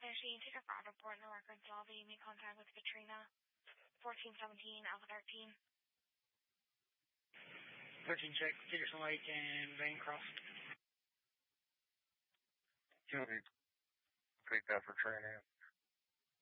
finishing ticket for report in the records lobby. Make contact with Katrina. 1417 Alpha 13. 13 check, Peterson Lake and Bancroft. Take that for training.